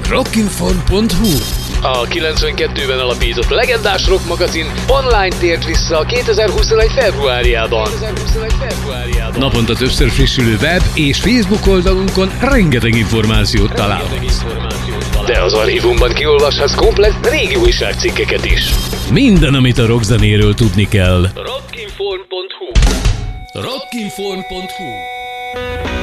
Rockinform.hu. A 92-ben alapított legendás rock magazin online tért vissza a 2021. februárjában. Naponta többször frissülő web és Facebook oldalunkon rengeteg információt találhatsz. De az archívumban kiolvashatsz komplett régi újságcikkeket is. Minden, amit a rockzenéről tudni kell. Rockinform.hu. Rockinform.hu